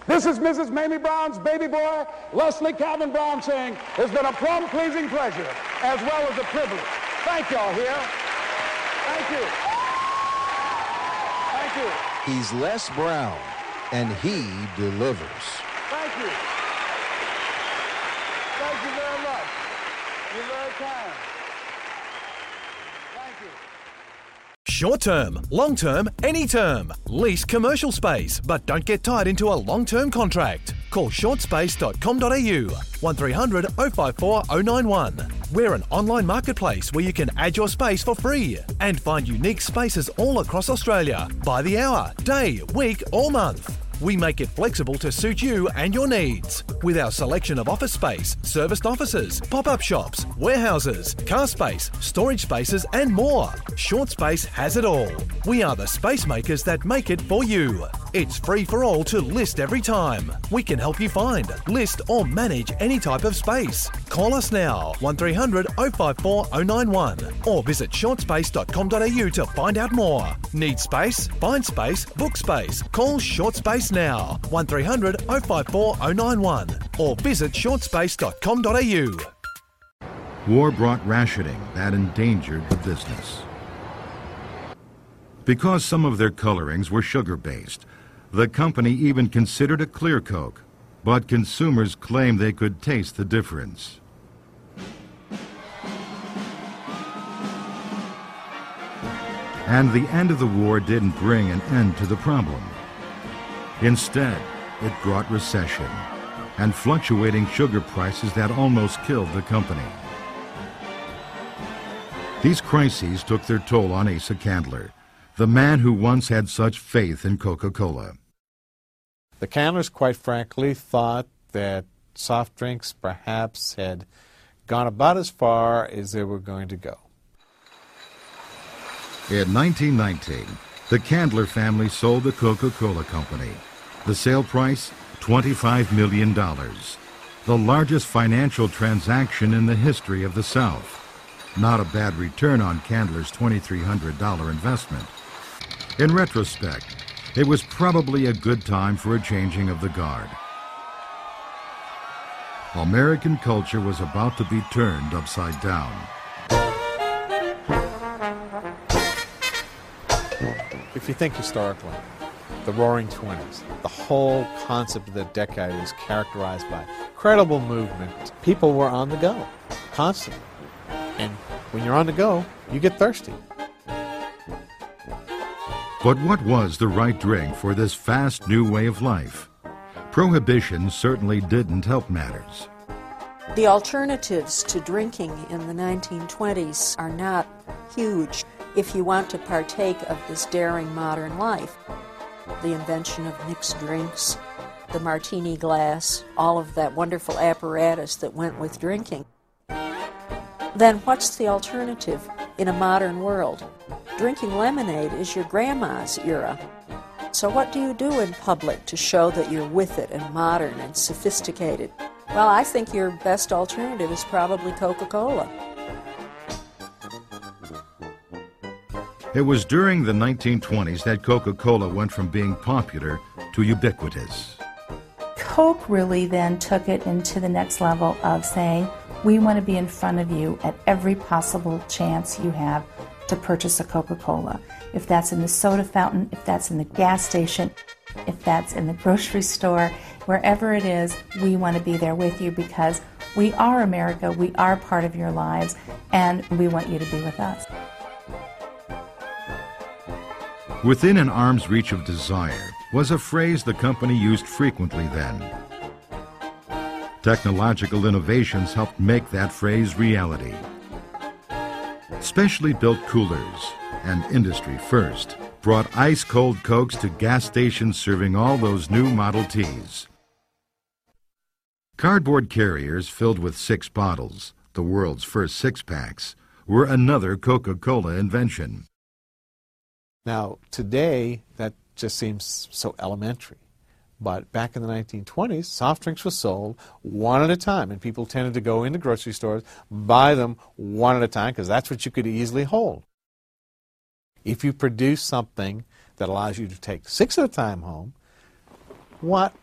This is Mrs. Mamie Brown's baby boy, Leslie Calvin Brown, saying, it's been a plum-pleasing pleasure as well as a privilege. Thank y'all here. Thank you. Thank you. He's Les Brown, and he delivers. Thank you. Thank you very much. You're very kind. Thank you. Short term, long term, any term. Lease commercial space, but don't get tied into a long-term contract. Call shortspace.com.au 1300 054 091. We're an online marketplace where you can add your space for free and find unique spaces all across Australia by the hour, day, week or month. We make it flexible to suit you and your needs. With our selection of office space, serviced offices, pop-up shops, warehouses, car space, storage spaces and more. Short Space has it all. We are the space makers that make it for you. It's free for all to list every time. We can help you find, list or manage any type of space. Call us now, 1300 054 091 or visit shortspace.com.au to find out more. Need space? Find space, book space. Call Short Space now, 1300 054 091 or visit shortspace.com.au. War brought rationing that endangered the business. Because some of their colorings were sugar-based, the company even considered a clear Coke, but consumers claimed they could taste the difference. And the end of the war didn't bring an end to the problem. Instead, it brought recession and fluctuating sugar prices that almost killed the company. These crises took their toll on Asa Candler, the man who once had such faith in Coca-Cola. The Candlers, quite frankly, thought that soft drinks perhaps had gone about as far as they were going to go. In 1919, the Candler family sold the Coca-Cola Company. The sale price, $25 million, the largest financial transaction in the history of the South. Not a bad return on Candler's $2,300 investment. In retrospect, it was probably a good time for a changing of the guard. American culture was about to be turned upside down. If you think historically, the Roaring Twenties, the whole concept of the decade was characterized by incredible movement. People were on the go, constantly. And when you're on the go, you get thirsty. But what was the right drink for this fast new way of life? Prohibition certainly didn't help matters. The alternatives to drinking in the 1920s are not huge if you want to partake of this daring modern life. The invention of mixed drinks, the martini glass, all of that wonderful apparatus that went with drinking. Then what's the alternative in a modern world? Drinking lemonade is your grandma's era. So what do you do in public to show that you're with it and modern and sophisticated? Well, I think your best alternative is probably Coca-Cola. It was during the 1920s that Coca-Cola went from being popular to ubiquitous. Coke really then took it into the next level of saying, we want to be in front of you at every possible chance you have to purchase a Coca-Cola. If that's in the soda fountain, if that's in the gas station, if that's in the grocery store, wherever it is, we want to be there with you because we are America, we are part of your lives, and we want you to be with us. Within an arm's reach of desire was a phrase the company used frequently then. Technological innovations helped make that phrase reality. Specially built coolers and industry first brought ice-cold Cokes to gas stations serving all those new Model Ts. Cardboard carriers filled with 6 bottles, the world's first 6-packs, were another Coca-Cola invention. Now, today, that just seems so elementary. But back in the 1920s, soft drinks were sold one at a time, and people tended to go into grocery stores, buy them one at a time, because that's what you could easily hold. If you produce something that allows you to take 6 at a time home, what